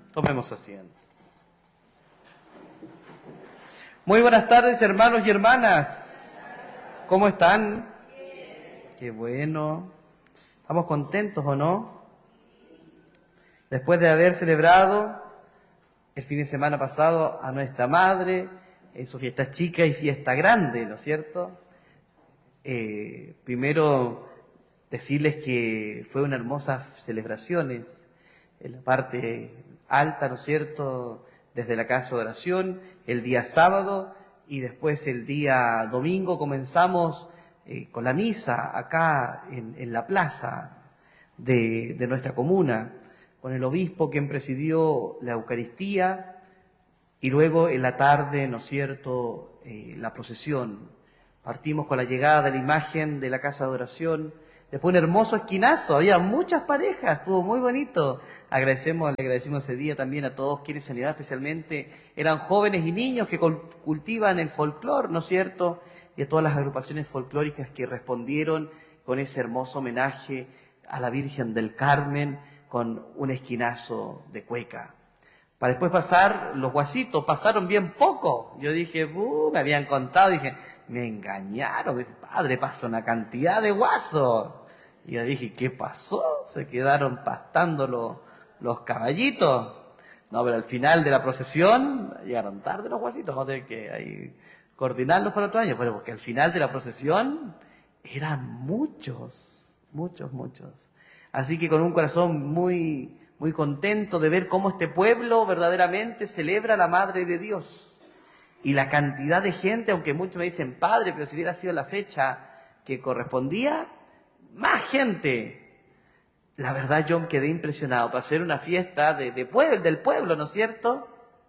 Tomemos asiento. Muy buenas tardes, hermanos y hermanas. ¿Cómo están? Qué bueno. ¿Estamos contentos o no? Después de haber celebrado el fin de semana pasado a nuestra madre, en su fiesta chica y fiesta grande, ¿no es cierto? Primero decirles que fue una hermosa celebraciones en la parte alta, ¿no es cierto?, desde la casa de oración, el día sábado y después el día domingo comenzamos con la misa acá en la plaza de nuestra comuna, con el obispo quien presidió la Eucaristía y luego en la tarde, ¿no es cierto?, la procesión. Partimos con la llegada de la imagen de la casa de oración. Después un hermoso esquinazo, había muchas parejas, estuvo muy bonito. Le agradecemos ese día también a todos quienes se animaron, especialmente eran jóvenes y niños que cultivan el folclore, ¿no es cierto? Y a todas las agrupaciones folclóricas que respondieron con ese hermoso homenaje a la Virgen del Carmen con un esquinazo de cueca. Para después pasar, los guasitos pasaron bien poco. Yo dije, me habían contado, dije, me engañaron. Dije, padre, pasa una cantidad de guasos. Y yo dije, ¿qué pasó? Se quedaron pastando los caballitos. No, pero al final de la procesión, llegaron tarde los guasitos, vamos a tener que ahí coordinarlos para otro año. Pero porque al final de la procesión eran muchos. Así que con un corazón muy contento de ver cómo este pueblo verdaderamente celebra a la Madre de Dios. Y la cantidad de gente, aunque muchos me dicen, padre, pero si hubiera sido la fecha que correspondía, más gente. La verdad yo me quedé impresionado para hacer una fiesta del pueblo, ¿no es cierto?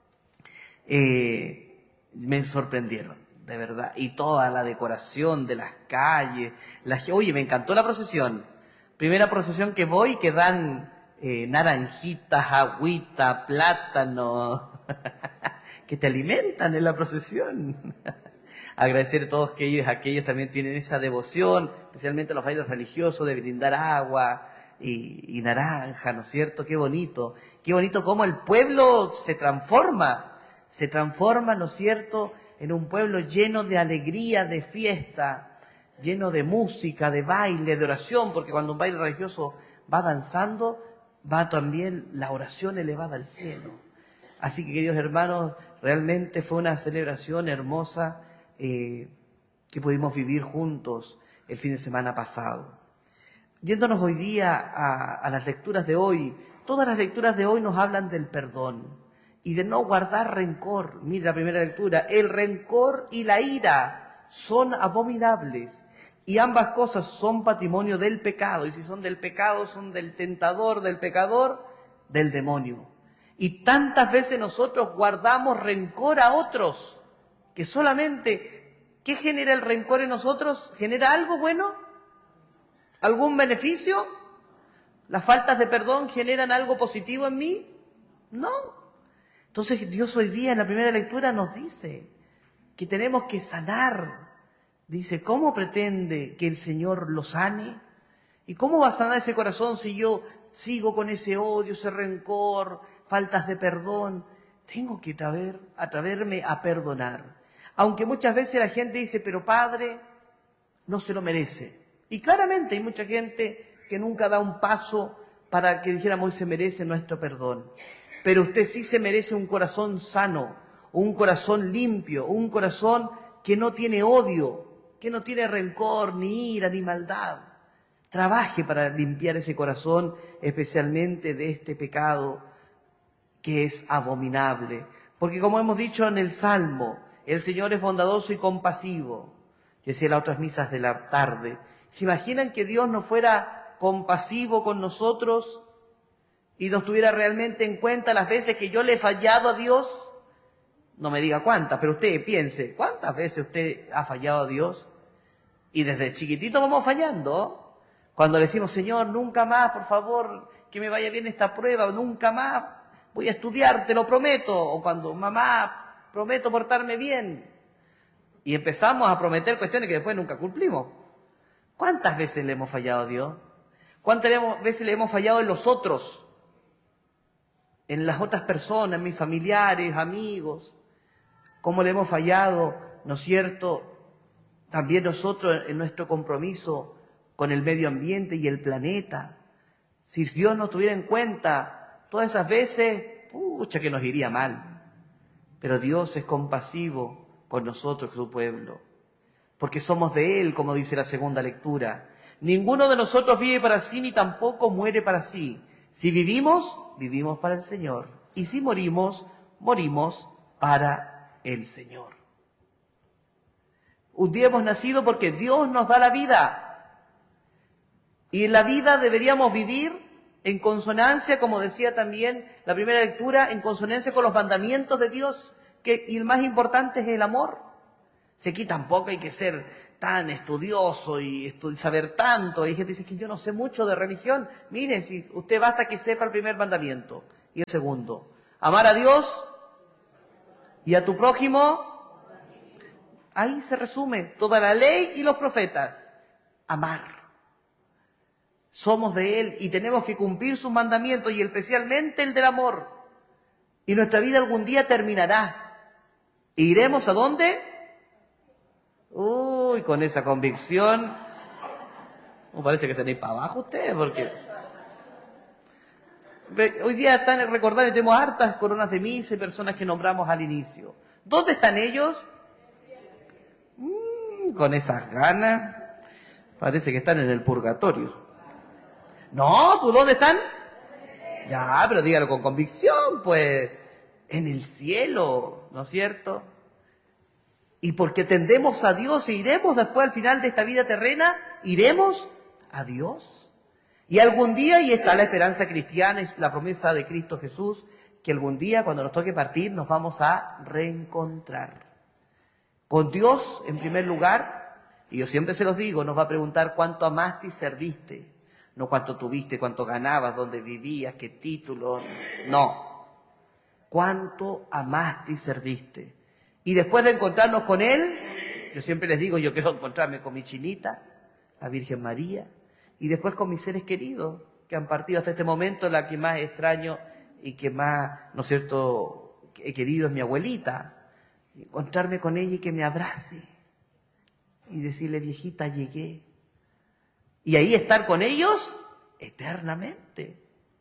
Me sorprendieron, de verdad. Y toda la decoración de las calles. Oye, me encantó la procesión. Primera procesión que voy, que dan naranjitas, agüita, plátano, que te alimentan en la procesión. Agradecer a todos aquellos también tienen esa devoción, especialmente a los bailes religiosos, de brindar agua y naranja, ¿no es cierto? Qué bonito cómo el pueblo se transforma, ¿no es cierto?, en un pueblo lleno de alegría, de fiesta, lleno de música, de baile, de oración, porque cuando un baile religioso va danzando, va también la oración elevada al cielo. Así que, queridos hermanos, realmente fue una celebración hermosa que pudimos vivir juntos el fin de semana pasado. Yéndonos hoy día a las lecturas de hoy, todas las lecturas de hoy nos hablan del perdón y de no guardar rencor. Mira la primera lectura, el rencor y la ira son abominables. Y ambas cosas son patrimonio del pecado. Y si son del pecado, son del tentador, del pecador, del demonio. Y tantas veces nosotros guardamos rencor a otros, que solamente, ¿qué genera el rencor en nosotros? ¿Genera algo bueno? ¿Algún beneficio? ¿Las faltas de perdón generan algo positivo en mí? No. Entonces Dios hoy día en la primera lectura nos dice que tenemos que sanar. Dice, ¿cómo pretende que el Señor lo sane? ¿Y cómo va a sanar ese corazón si yo sigo con ese odio, ese rencor, faltas de perdón? Tengo que atreverme a perdonar. Aunque muchas veces la gente dice, pero Padre, no se lo merece. Y claramente hay mucha gente que nunca da un paso para que dijéramos, se merece nuestro perdón. Pero usted sí se merece un corazón sano, un corazón limpio, un corazón que no tiene odio, que no tiene rencor, ni ira, ni maldad. Trabaje para limpiar ese corazón, especialmente de este pecado que es abominable. Porque como hemos dicho en el Salmo, el Señor es bondadoso y compasivo. Yo decía en las otras misas de la tarde, ¿se imaginan que Dios no fuera compasivo con nosotros y nos tuviera realmente en cuenta las veces que yo le he fallado a Dios? No me diga cuántas, pero usted piense, ¿cuántas veces usted ha fallado a Dios? Y desde chiquitito vamos fallando. Cuando le decimos, Señor, nunca más, por favor, que me vaya bien esta prueba, nunca más voy a estudiar, te lo prometo. O cuando, mamá, prometo portarme bien. Y empezamos a prometer cuestiones que después nunca cumplimos. ¿Cuántas veces le hemos fallado a Dios? ¿Cuántas veces le hemos fallado en los otros? en las otras personas, mis familiares, amigos, cómo le hemos fallado, ¿no es cierto? También nosotros en nuestro compromiso con el medio ambiente y el planeta. Si Dios nos tuviera en cuenta todas esas veces, pucha que nos iría mal. Pero Dios es compasivo con nosotros, su pueblo, porque somos de Él, como dice la segunda lectura. Ninguno de nosotros vive para sí, ni tampoco muere para sí. Si vivimos, vivimos para el Señor. Y si morimos, morimos para el Señor. Un día hemos nacido porque Dios nos da la vida. Y en la vida deberíamos vivir en consonancia, como decía también la primera lectura, en consonancia con los mandamientos de Dios, y el más importante es el amor. Si aquí tampoco hay que ser tan estudioso y saber tanto. Hay gente que dice que yo no sé mucho de religión. Mire, si usted basta que sepa el primer mandamiento y el segundo. Amar a Dios y a tu prójimo. Ahí se resume toda la ley y los profetas. Amar. Somos de Él y tenemos que cumplir sus mandamientos y especialmente el del amor. Y nuestra vida algún día terminará. ¿E iremos a dónde? Uy, con esa convicción. Me parece que se van para abajo ustedes, porque hoy día están recordando que tenemos hartas coronas de misa y personas que nombramos al inicio. ¿Dónde están ellos? Con esas ganas. Parece que están en el purgatorio. No, pues ¿dónde están? Ya, pero dígalo con convicción, pues en el cielo, ¿no es cierto? Y porque tendemos a Dios e iremos después al final de esta vida terrena, iremos a Dios. Y algún día, y está la esperanza cristiana, es la promesa de Cristo Jesús, que algún día cuando nos toque partir nos vamos a reencontrar. Con Dios en primer lugar, y yo siempre se los digo, nos va a preguntar cuánto amaste y serviste. No cuánto tuviste, cuánto ganabas, dónde vivías, qué título, no. Cuánto amaste y serviste. Y después de encontrarnos con Él, yo siempre les digo, yo quiero encontrarme con mi chinita, la Virgen María, y después con mis seres queridos que han partido hasta este momento. La que más extraño y que más, ¿no es cierto?, he querido es mi abuelita. Encontrarme con ella y que me abrace y decirle, viejita, llegué. Y ahí estar con ellos eternamente.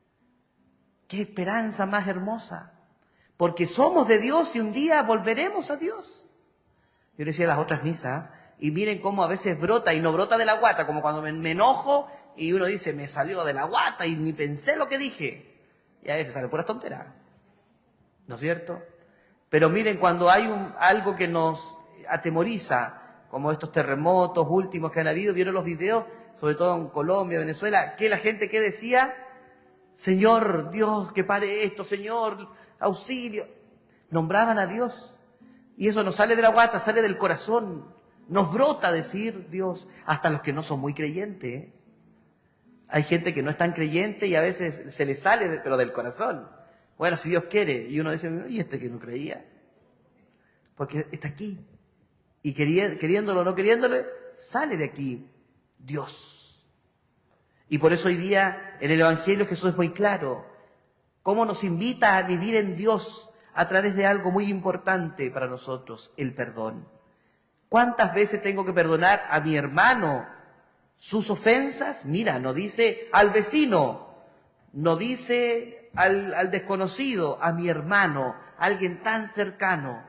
¡Qué esperanza más hermosa! Porque somos de Dios y un día volveremos a Dios. Yo decía las otras misas, y miren cómo a veces brota, y no brota de la guata, como cuando me enojo y uno dice, me salió de la guata y ni pensé lo que dije. Y a veces sale puras tonteras. ¿No es cierto? Pero miren, cuando hay algo que nos atemoriza, como estos terremotos últimos que han habido, vieron los videos, sobre todo en Colombia, Venezuela, que la gente que decía, Señor, Dios, que pare esto, Señor, auxilio. Nombraban a Dios. Y eso no sale de la guata, sale del corazón. Nos brota decir Dios, hasta los que no son muy creyentes, ¿eh? Hay gente que no es tan creyente y a veces se le sale, pero del corazón. Bueno, si Dios quiere. Y uno dice, ¿y este que no creía? Porque está aquí. Y queriéndolo o no queriéndolo, sale de aquí Dios. Y por eso hoy día en el Evangelio Jesús es muy claro. Cómo nos invita a vivir en Dios a través de algo muy importante para nosotros, el perdón. ¿Cuántas veces tengo que perdonar a mi hermano sus ofensas? Mira, no dice al vecino, no dice al desconocido, a mi hermano, a alguien tan cercano.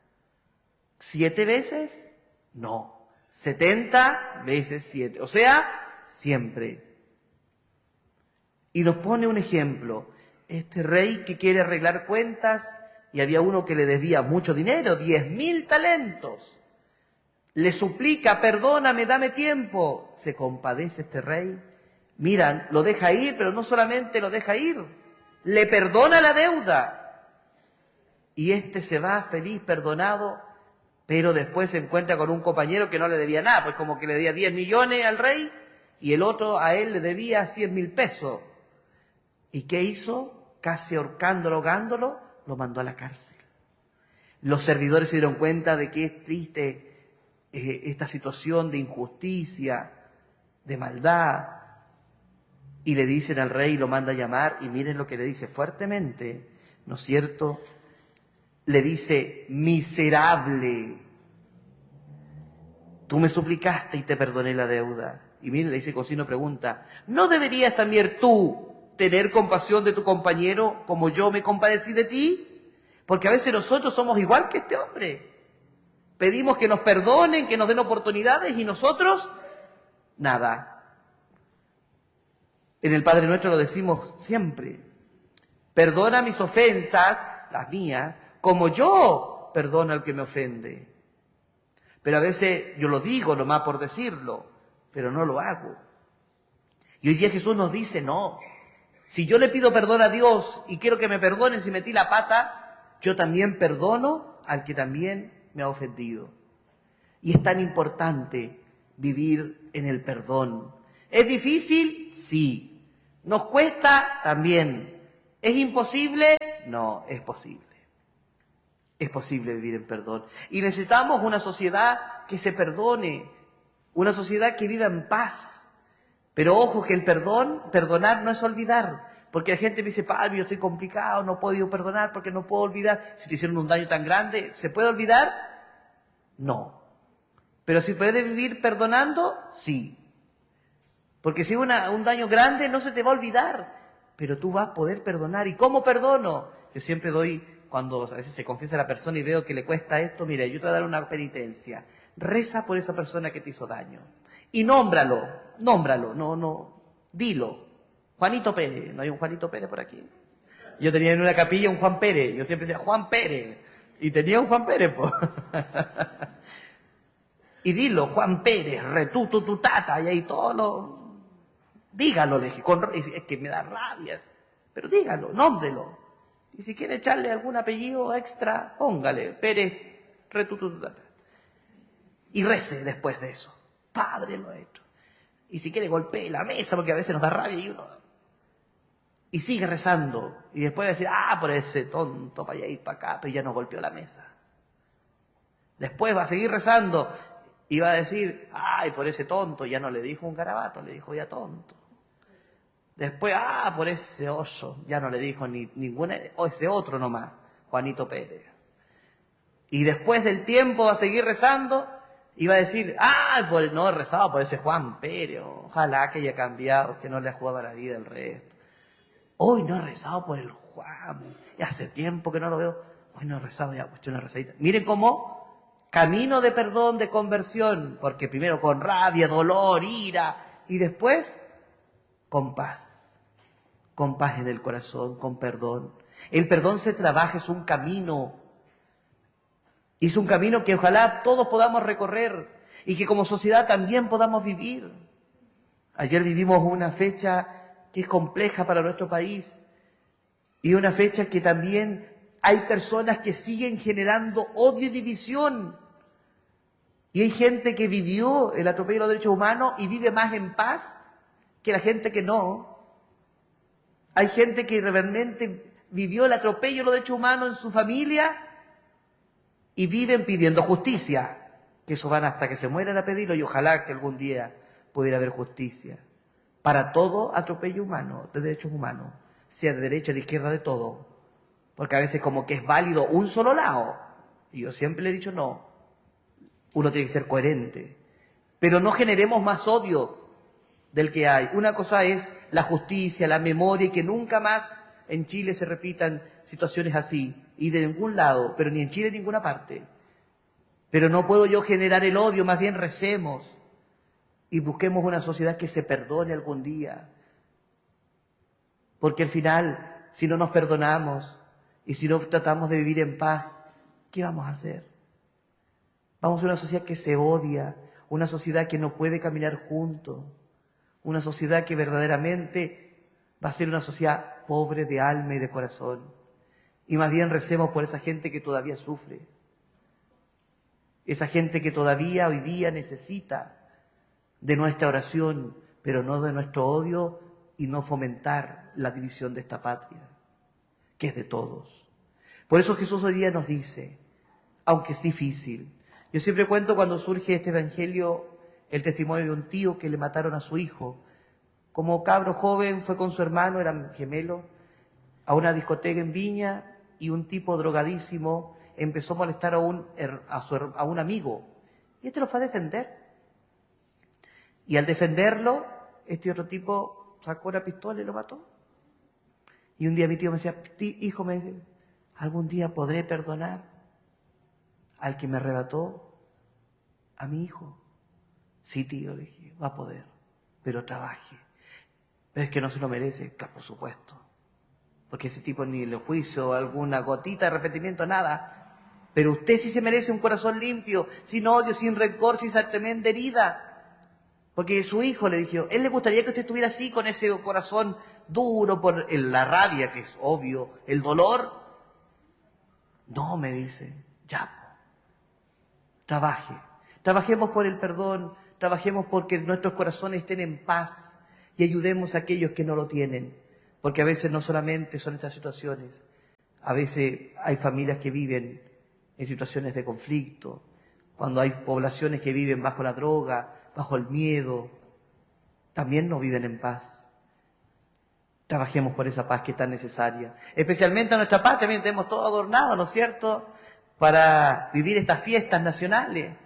¿7 veces? No. 70 veces 7. O sea, siempre. Y nos pone un ejemplo. Este rey que quiere arreglar cuentas y había uno que le debía mucho dinero, 10.000 talentos. Le suplica, perdóname, dame tiempo. Se compadece este rey. Miran, lo deja ir, pero no solamente lo deja ir, le perdona la deuda. Y este se va feliz, perdonado, pero después se encuentra con un compañero que no le debía nada, pues como que le debía 10 millones al rey y el otro a él le debía 100.000 pesos. ¿Y qué hizo? Casi ahorcándolo, ahogándolo, lo mandó a la cárcel. Los servidores se dieron cuenta de que es triste esta situación de injusticia, de maldad, y le dicen al rey, lo manda a llamar, y miren lo que le dice fuertemente, ¿no es cierto? Le dice, miserable, tú me suplicaste y te perdoné la deuda. Y mire, le dice Cosino, pregunta, ¿no deberías también tú tener compasión de tu compañero como yo me compadecí de ti? Porque a veces nosotros somos igual que este hombre. Pedimos que nos perdonen, que nos den oportunidades y nosotros, nada. En el Padre Nuestro lo decimos siempre. Perdona mis ofensas, las mías, como yo perdono al que me ofende. Pero a veces yo lo digo nomás por decirlo, pero no lo hago. Y hoy día Jesús nos dice, no, si yo le pido perdón a Dios y quiero que me perdonen si metí la pata, yo también perdono al que también me ha ofendido. Y es tan importante vivir en el perdón. ¿Es difícil? Sí. ¿Nos cuesta? También. ¿Es imposible? No, es posible. Es posible vivir en perdón. Y necesitamos una sociedad que se perdone, una sociedad que viva en paz. Pero ojo que el perdonar no es olvidar. Porque la gente me dice, Padre, yo estoy complicado, no puedo perdonar porque no puedo olvidar. Si te hicieron un daño tan grande, ¿se puede olvidar? No. Pero si puede vivir perdonando, sí. Porque si es un daño grande, no se te va a olvidar. Pero tú vas a poder perdonar. ¿Y cómo perdono? Yo siempre doy, cuando a veces se confiesa a la persona y veo que le cuesta esto, mira, yo te voy a dar una penitencia. Reza por esa persona que te hizo daño. Y nómbralo, no, dilo. Juanito Pérez, ¿no hay un Juanito Pérez por aquí? Yo tenía en una capilla un Juan Pérez, yo siempre decía Juan Pérez, y tenía un Juan Pérez, pues. Y dilo, Juan Pérez, retuto tu tata, y ahí todo lo... Dígalo, es que me da rabias, pero dígalo, nómbrelo. Y si quiere echarle algún apellido extra, póngale, Pérez, retuto tu tata. Y rece después de eso, Padre nuestro. Y si quiere golpee la mesa, porque a veces nos da rabia y uno... Y sigue rezando. Y después va a decir, por ese tonto, para allá y para acá, pero ya no golpeó la mesa. Después va a seguir rezando y va a decir, por ese tonto, ya no le dijo un garabato, le dijo ya tonto. Después, por ese oso, ya no le dijo ninguna, o ese otro nomás, Juanito Pérez. Y después del tiempo va a seguir rezando y va a decir, no he rezado por ese Juan Pérez, ojalá que haya cambiado, que no le ha jugado a la vida el resto. Hoy no he rezado por el Juan, y hace tiempo que no lo veo, hoy no he rezado, ya, pues una rezadita. Miren cómo, camino de perdón, de conversión, porque primero con rabia, dolor, ira, y después con paz en el corazón, con perdón. El perdón se trabaja, es un camino, y es un camino que ojalá todos podamos recorrer, y que como sociedad también podamos vivir. Ayer vivimos una fecha que es compleja para nuestro país, y una fecha que también hay personas que siguen generando odio y división, y hay gente que vivió el atropello de los derechos humanos y vive más en paz que la gente que no. Hay gente que realmente vivió el atropello de los derechos humanos en su familia y viven pidiendo justicia, que eso van hasta que se mueran a pedirlo, y ojalá que algún día pudiera haber justicia para todo atropello humano, de derechos humanos, sea de derecha, de izquierda, de todo. Porque a veces como que es válido un solo lado. Y yo siempre le he dicho no. Uno tiene que ser coherente. Pero no generemos más odio del que hay. Una cosa es la justicia, la memoria, y que nunca más en Chile se repitan situaciones así. Y de ningún lado, pero ni en Chile ni en ninguna parte. Pero no puedo yo generar el odio, más bien recemos. Y busquemos una sociedad que se perdone algún día. Porque al final, si no nos perdonamos y si no tratamos de vivir en paz, ¿qué vamos a hacer? Vamos a una sociedad que se odia, una sociedad que no puede caminar juntos, una sociedad que verdaderamente va a ser una sociedad pobre de alma y de corazón. Y más bien recemos por esa gente que todavía sufre, esa gente que todavía hoy día necesita de nuestra oración, pero no de nuestro odio, y no fomentar la división de esta patria, que es de todos. Por eso Jesús hoy día nos dice, aunque es difícil, yo siempre cuento cuando surge este evangelio el testimonio de un tío que le mataron a su hijo. Como cabro joven fue con su hermano, eran gemelos, a una discoteca en Viña, y un tipo drogadísimo empezó a molestar a un amigo. Y este lo fue a defender. Y al defenderlo, este otro tipo sacó una pistola y lo mató. Y un día mi tío me decía, hijo, me dice, ¿algún día podré perdonar al que me arrebató a mi hijo? Sí, tío, le dije, va a poder, pero trabaje. Pero es que no se lo merece, claro, por supuesto. Porque ese tipo ni le juicio, alguna gotita de arrepentimiento, nada. Pero usted sí se merece un corazón limpio, sin odio, sin rencor, sin esa tremenda herida. Porque su hijo le dijo, él le gustaría que usted estuviera así, con ese corazón duro por la rabia, que es obvio, el dolor. No, me dice, ya, trabajemos por el perdón, trabajemos porque nuestros corazones estén en paz y ayudemos a aquellos que no lo tienen. Porque a veces no solamente son estas situaciones, a veces hay familias que viven en situaciones de conflicto, cuando hay poblaciones que viven bajo la droga, bajo el miedo, también no viven en paz. Trabajemos por esa paz que es tan necesaria. Especialmente a nuestra patria, también tenemos todo adornado, ¿no es cierto?, para vivir estas fiestas nacionales.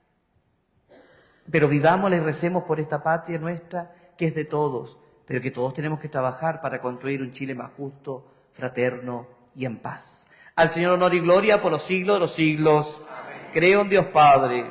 Pero vivámosla y recemos por esta patria nuestra, que es de todos, pero que todos tenemos que trabajar para construir un Chile más justo, fraterno y en paz. Al Señor honor y gloria por los siglos de los siglos. Amén. Creo en Dios Padre,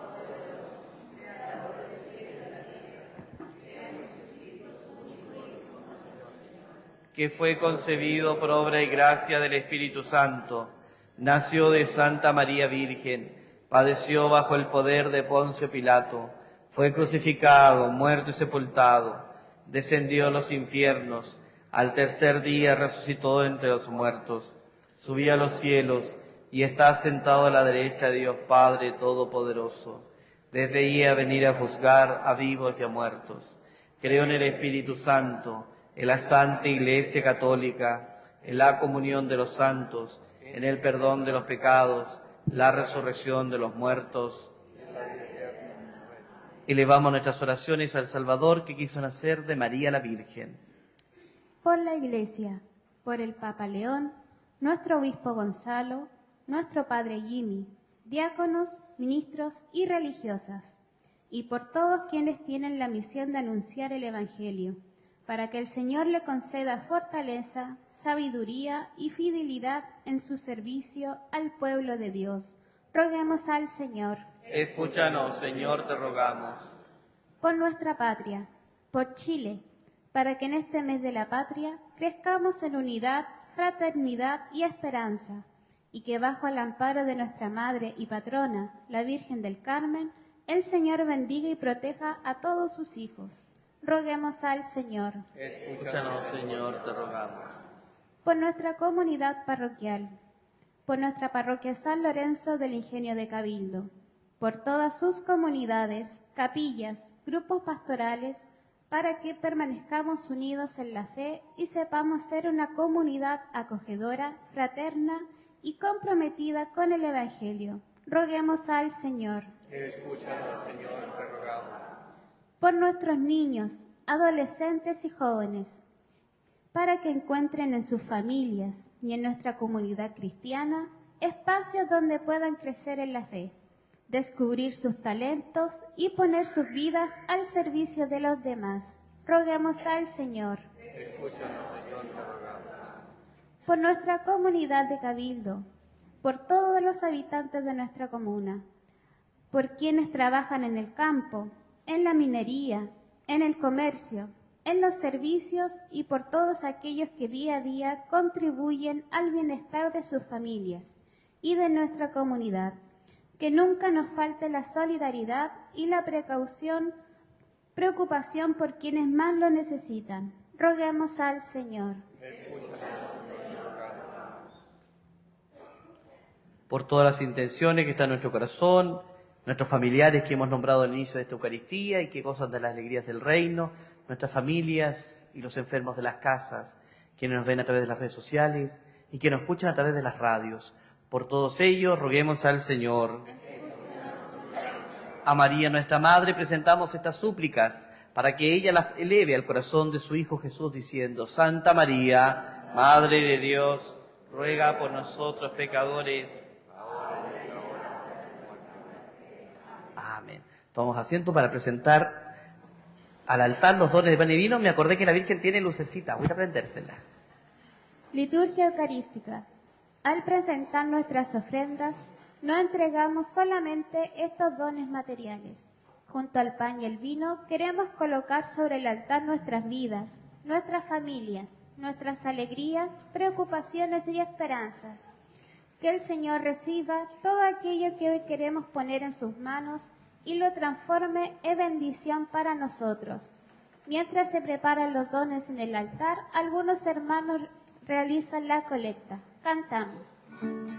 que fue concebido por obra y gracia del Espíritu Santo, nació de Santa María Virgen, padeció bajo el poder de Poncio Pilato, fue crucificado, muerto y sepultado, descendió a los infiernos, al tercer día resucitó entre los muertos, subió a los cielos y está sentado a la derecha de Dios Padre Todopoderoso. Desde ahí a venir a juzgar a vivos y a muertos. Creo en el Espíritu Santo, en la Santa Iglesia Católica, en la comunión de los santos, en el perdón de los pecados, la resurrección de los muertos. Elevamos nuestras oraciones al Salvador que quiso nacer de María la Virgen. Por la Iglesia, por el Papa León, nuestro Obispo Gonzalo, nuestro Padre Jimmy, diáconos, ministros y religiosas, y por todos quienes tienen la misión de anunciar el Evangelio, para que el Señor le conceda fortaleza, sabiduría y fidelidad en su servicio al pueblo de Dios. Roguemos al Señor. Escúchanos, Señor, te rogamos. Por nuestra patria, por Chile, para que en este mes de la patria crezcamos en unidad, fraternidad y esperanza, y que bajo el amparo de nuestra Madre y Patrona, la Virgen del Carmen, el Señor bendiga y proteja a todos sus hijos. Roguemos al Señor. Escúchanos, Señor, te rogamos. Por nuestra comunidad parroquial, por nuestra parroquia San Lorenzo del Ingenio de Cabildo, por todas sus comunidades, capillas, grupos pastorales, para que permanezcamos unidos en la fe y sepamos ser una comunidad acogedora, fraterna y comprometida con el Evangelio. Roguemos al Señor. Escúchanos, Señor, te rogamos. Por nuestros niños, adolescentes y jóvenes, para que encuentren en sus familias y en nuestra comunidad cristiana espacios donde puedan crecer en la fe, descubrir sus talentos y poner sus vidas al servicio de los demás. Roguemos al Señor. Escúchanos, Señor, te rogamos. Por nuestra comunidad de Cabildo, por todos los habitantes de nuestra comuna, por quienes trabajan en el campo, en la minería, en el comercio, en los servicios y por todos aquellos que día a día contribuyen al bienestar de sus familias y de nuestra comunidad. Que nunca nos falte la solidaridad y la preocupación por quienes más lo necesitan. Roguemos al Señor. Por todas las intenciones que están en nuestro corazón, nuestros familiares que hemos nombrado al inicio de esta Eucaristía y que gozan de las alegrías del reino, nuestras familias y los enfermos de las casas, quienes nos ven a través de las redes sociales y que nos escuchan a través de las radios. Por todos ellos, roguemos al Señor. A María, nuestra Madre, presentamos estas súplicas para que ella las eleve al corazón de su Hijo Jesús, diciendo: Santa María, Madre de Dios, ruega por nosotros pecadores. Amén. Tomamos asiento para presentar al altar los dones de pan y vino. Me acordé que la Virgen tiene lucecita, voy a prendérsela. Liturgia Eucarística. Al presentar nuestras ofrendas, no entregamos solamente estos dones materiales. Junto al pan y el vino, queremos colocar sobre el altar nuestras vidas, nuestras familias, nuestras alegrías, preocupaciones y esperanzas. Que el Señor reciba todo aquello que hoy queremos poner en sus manos y lo transforme en bendición para nosotros. Mientras se preparan los dones en el altar, algunos hermanos realizan la colecta. Cantamos.